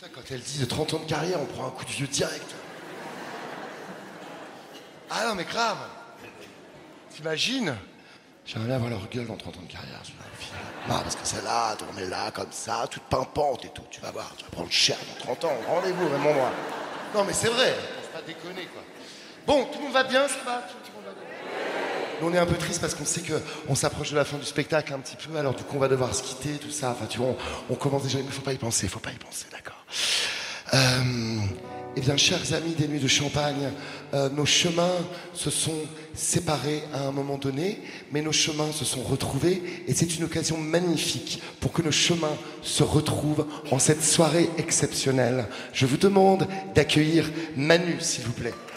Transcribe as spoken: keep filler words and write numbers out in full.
Putain, quand elle dit de trente ans de carrière, on prend un coup de vieux direct. Ah non, mais grave. T'imagines? J'aimerais bien avoir leur gueule dans trente ans de carrière. Je non, parce que celle-là, tournée là, comme ça, toute pimpante et tout. Tu vas voir, tu vas prendre cher dans trente ans. Rendez-vous, même moi. Non, mais c'est vrai. Faut pas déconner, quoi. Bon, tout le monde va bien, ça va? Tout le monde va bien. Nous, on est un peu triste parce qu'on sait qu'on s'approche de la fin du spectacle un petit peu. Alors, du coup, on va devoir se quitter, tout ça. Enfin, tu vois, on, on commence déjà. Mais faut pas y penser, faut pas y penser, d'accord. Euh, eh bien, chers amis des Nuits de Champagne, euh, nos chemins se sont séparés à un moment donné, mais nos chemins se sont retrouvés, et c'est une occasion magnifique pour que nos chemins se retrouvent en cette soirée exceptionnelle. Je vous demande d'accueillir Manu, s'il vous plaît.